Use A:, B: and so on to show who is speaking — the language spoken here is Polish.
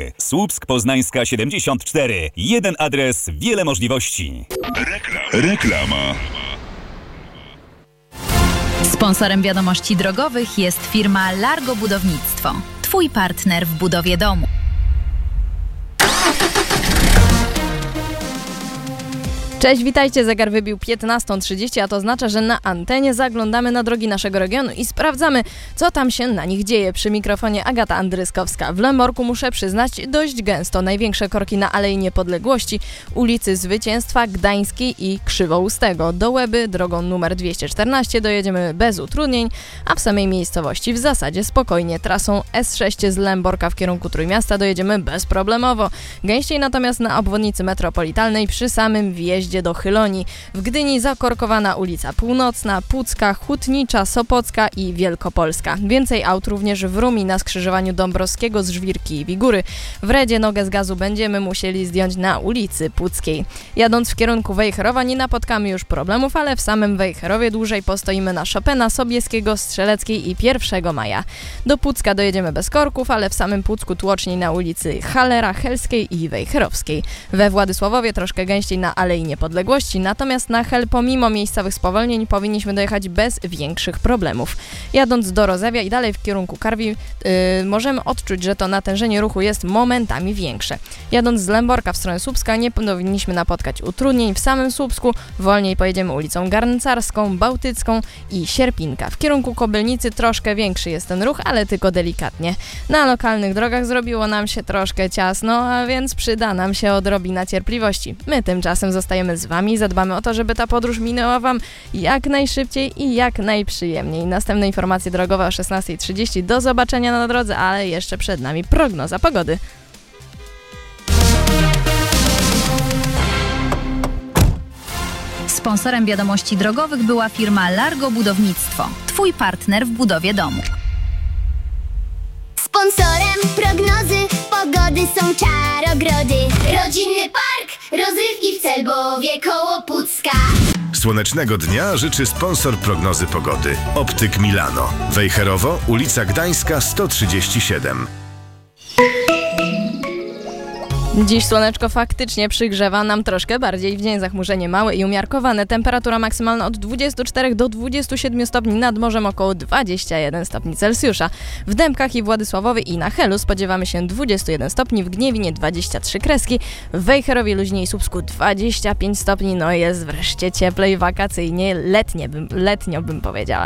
A: Słupsk Poznańska 74. Jeden adres, wiele możliwości. Reklama.
B: Sponsorem wiadomości drogowych jest firma Largo Budownictwo. Twój partner w budowie domu.
C: Cześć, witajcie. Zegar wybił 15:30, a to oznacza, że na antenie zaglądamy na drogi naszego regionu i sprawdzamy, co tam się na nich dzieje. Przy mikrofonie Agata Andryskowska. W Lęborku, muszę przyznać, dość gęsto. Największe korki na Alei Niepodległości, ulicy Zwycięstwa, Gdańskiej i Krzywoustego. Do Łeby drogą numer 214 dojedziemy bez utrudnień, a w samej miejscowości w zasadzie spokojnie. Trasą S6 z Lęborka w kierunku Trójmiasta dojedziemy bezproblemowo. Gęściej natomiast na obwodnicy metropolitalnej przy samym wjeździe do Chylonii. W Gdyni zakorkowana ulica Północna, Pucka, Hutnicza, Sopocka i Wielkopolska. Więcej aut również w Rumi na skrzyżowaniu Dąbrowskiego z Żwirki i Wigury. W Redzie nogę z gazu będziemy musieli zdjąć na ulicy Puckiej. Jadąc w kierunku Wejherowa nie napotkamy już problemów, ale w samym Wejherowie dłużej postoimy na Chopina, Sobieskiego, Strzeleckiej i 1 Maja. Do Pucka dojedziemy bez korków, ale w samym Pucku tłoczniej na ulicy Halera, Helskiej i Wejherowskiej. We Władysławowie troszkę gęściej na Alei Niepodległości, natomiast na Hel pomimo miejscowych spowolnień powinniśmy dojechać bez większych problemów. Jadąc do Rozewia i dalej w kierunku Karwi możemy odczuć, że to natężenie ruchu jest momentami większe. Jadąc z Lęborka w stronę Słupska nie powinniśmy napotkać utrudnień. W samym Słupsku wolniej pojedziemy ulicą Garncarską, Bałtycką i Sierpinka. W kierunku Kobylnicy troszkę większy jest ten ruch, ale tylko delikatnie. Na lokalnych drogach zrobiło nam się troszkę ciasno, a więc przyda nam się odrobina cierpliwości. My tymczasem zostajemy z Wami i zadbamy o to, żeby ta podróż minęła Wam jak najszybciej i jak najprzyjemniej. Następne informacje drogowe o 16:30. Do zobaczenia na drodze, ale jeszcze przed nami prognoza pogody.
B: Sponsorem wiadomości drogowych była firma Largo Budownictwo. Twój partner w budowie domu.
D: Sponsorem prognozy pogody są Czarogrody. Rodzinny park rozrywki w Celbowie koło Pucka.
E: Słonecznego dnia życzy sponsor prognozy pogody. Optyk Milano. Wejherowo, ulica Gdańska 137.
C: Dziś słoneczko faktycznie przygrzewa nam troszkę bardziej. W dzień zachmurzenie małe i umiarkowane. Temperatura maksymalna od 24 do 27 stopni, nad morzem około 21 stopni Celsjusza. W Dębkach i Władysławowie i na Helu spodziewamy się 21 stopni, w Gniewinie 23 kreski, w Wejherowie, Luźnie i Słupsku 25 stopni. No jest wreszcie cieplej, wakacyjnie, letnio bym powiedziała.